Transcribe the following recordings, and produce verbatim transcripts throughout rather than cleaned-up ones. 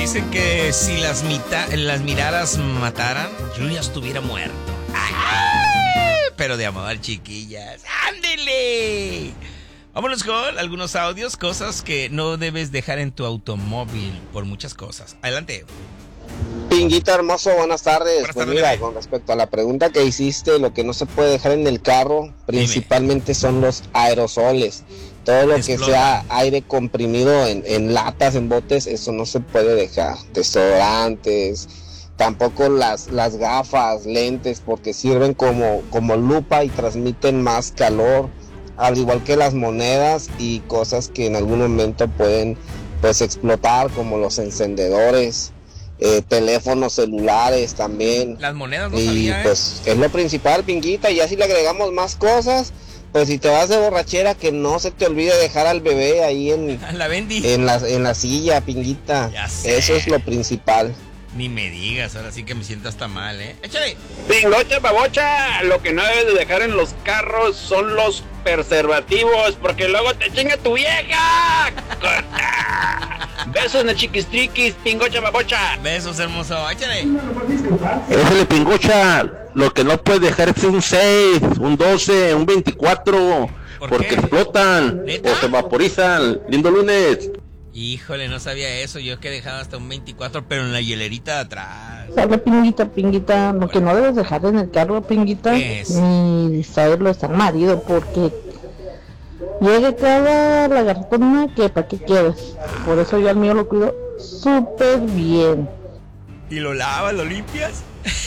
Dicen que si las, mita- las miradas mataran, yo ya estuviera muerto. ¡Ay! Pero de amor, chiquillas. ¡Ándele! Vámonos con algunos audios, cosas que no debes dejar en tu automóvil por muchas cosas. Adelante. Pinguito hermoso, buenas tardes. Buenas Pues tardes, mira, bebé. con respecto a la pregunta que hiciste, lo que no se puede dejar en el carro principalmente son los aerosoles. Todo lo que Explota. sea aire comprimido en, en latas, en botes, eso no se puede dejar. Desodorantes, tampoco las, las gafas, lentes, porque sirven como, como lupa y transmiten más calor, al igual que las monedas y cosas que en algún momento pueden pues explotar, como los encendedores. Eh, teléfonos celulares también. Las monedas no Y sabía, ¿eh? pues es lo principal, Pinguita. Y ya si le agregamos más cosas, pues si te vas de borrachera, que no se te olvide dejar al bebé ahí en, La vendí. en, la, en la silla, Pinguita. Ya sé. Eso es lo principal. Ni me digas, ahora sí que me siento hasta mal, ¿eh? ¡Échale! Pingocha, babocha, lo que no debes de dejar en los carros son los preservativos, porque luego te chinga tu vieja. Besos en el chiquistriquis, pingocha, babocha. Besos, hermoso. Échale. Éjale, Pingocha, lo que no puedes dejar es un seis, un doce, un veinticuatro, ¿Por porque qué? explotan ¿Neta? o se vaporizan. Lindo lunes. Híjole, no sabía eso. Yo que he dejado hasta un veinticuatro, pero en la hielerita de atrás. Sale, Pinguita, Pinguita, lo que no debes dejar en el carro, Pinguita, ¿Qué es? ni saberlo estar marido, porque llega cada lagartona que para qué quieres. Por eso yo al mío lo cuido súper bien. ¿Y lo lavas, lo limpias?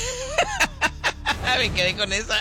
Me quedé con esa.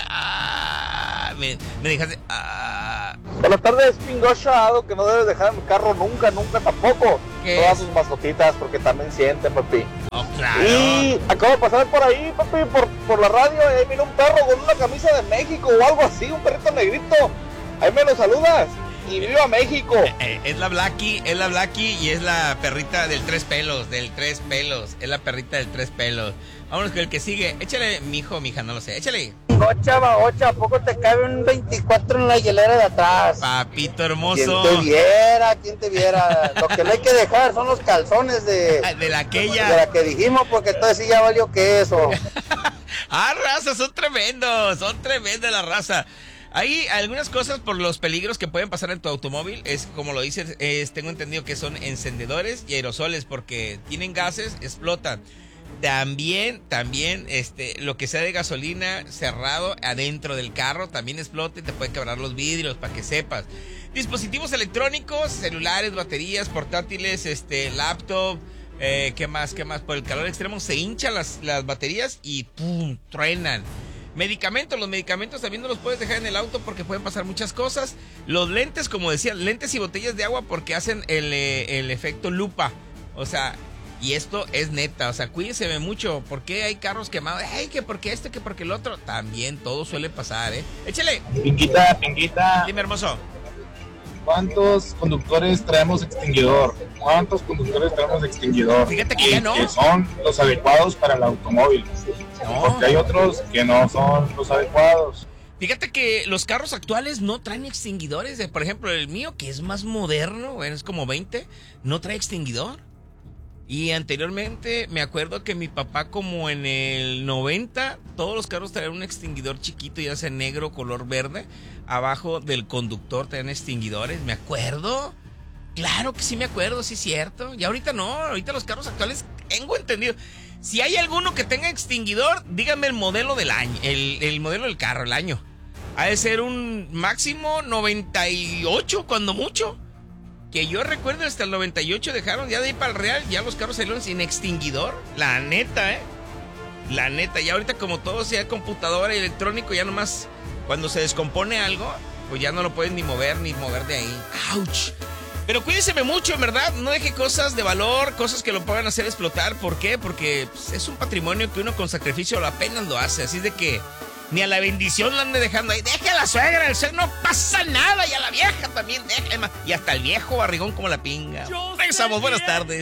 Ah, me, me dejaste. Ah. Buenas tardes, Pingocha, algo que no debes dejar en el carro nunca, nunca tampoco. ¿Qué Todas es? sus mascotitas, porque también sienten, papi. Oh, claro. Y acabo de pasar por ahí, papi, por, por la radio, y ahí vino un perro con una camisa de México o algo así, un perrito negrito. Ahí me lo saludas. Y viva México. Eh, eh, es la Blackie, es la Blackie y es la perrita del tres pelos, del tres pelos. Es la perrita del tres pelos. Vámonos con el que sigue. Échale, mijo, mija, no lo sé. Échale. Pingocha, babocha, ¿a poco te cabe un veinticuatro en la hielera de atrás? Papito ¿Quién hermoso. te viera? ¿Quién te viera? Lo que no hay que dejar son los calzones de, De la de aquella. la que dijimos, porque entonces sí ya valió que eso. Ah, raza, son tremendos. Son tremendas la raza. Hay algunas cosas por los peligros que pueden pasar en tu automóvil. Es como lo dices, es, tengo entendido que son encendedores y aerosoles porque tienen gases, explotan. También, también, este, lo que sea de gasolina cerrado adentro del carro también explota y te puede quebrar los vidrios, para que sepas. Dispositivos electrónicos, celulares, baterías, portátiles, este, laptop, eh, ¿qué más, qué más? Por el calor extremo se hinchan las, las baterías y ¡pum!, truenan. Medicamentos, los medicamentos también no los puedes dejar en el auto porque pueden pasar muchas cosas. Los lentes, como decía, lentes y botellas de agua porque hacen el, eh, el efecto lupa. O sea, y esto es neta, o sea, cuídense mucho. Porque hay carros quemados, ay, que porque este, que porque el otro. También todo suele pasar, ¿eh? Échale. Pinguita, Pinguita, Dime, hermoso. ¿cuántos conductores traemos extinguidor? ¿Cuántos conductores traemos extinguidor? Fíjate que ya no. Que son los adecuados para el automóvil. No. Porque hay otros que no son los adecuados. Fíjate que los carros actuales no traen extinguidores. eh, Por ejemplo, el mío, que es más moderno, bueno, es como veinte, no trae extinguidor. Y anteriormente me acuerdo que mi papá, como en el noventa, todos los carros traían un extinguidor chiquito, ya sea negro, color verde. Abajo del conductor traían extinguidores, me acuerdo. Claro que sí me acuerdo, sí es cierto. Y ahorita no, ahorita los carros actuales, tengo entendido. Si hay alguno que tenga extinguidor, díganme el modelo del año, el, el modelo del carro, el año. Ha de ser un máximo noventa y ocho, cuando mucho. Que yo recuerdo hasta el noventa y ocho dejaron, ya de ahí para el Real, ya los carros salieron sin extinguidor. La neta, ¿eh? La neta, ya ahorita como todo sea computadora y electrónico, ya nomás cuando se descompone algo, pues ya no lo pueden ni mover, ni mover de ahí. ¡Auch! Pero cuídense mucho, en verdad, no deje cosas de valor, cosas que lo puedan hacer explotar. ¿Por qué? Porque pues, es un patrimonio que uno con sacrificio apenas lo hace, así es de que ni a la bendición la ande dejando ahí. Deje a la suegra, el suegro no pasa nada. Y a la vieja también, déjenla. Y hasta el viejo barrigón como la pinga. Regresamos, buenas tardes.